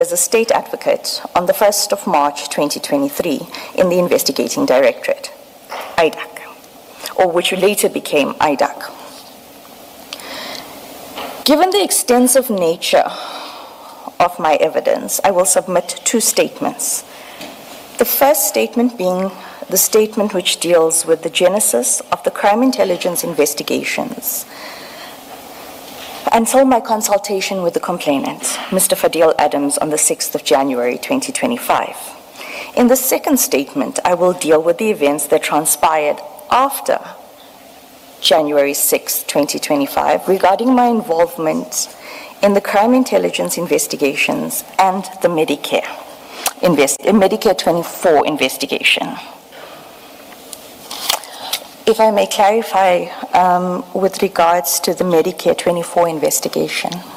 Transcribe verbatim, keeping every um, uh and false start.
as a state advocate on the first of March twenty twenty-three in the Investigating Directorate, I D A C, or which later became I D A C. Given the extensive nature of my evidence, I will submit two statements. The first statement being the statement which deals with the genesis of the crime intelligence investigations until my consultation with the complainant, Mister Fadil Adams, on the sixth of January twenty twenty-five. In the second statement, I will deal with the events that transpired after January sixth, twenty twenty-five, regarding my involvement in the crime intelligence investigations and the Medicare, invest, Medicare twenty-four investigation. If I may clarify um, with regards to the Medicare twenty-four investigation.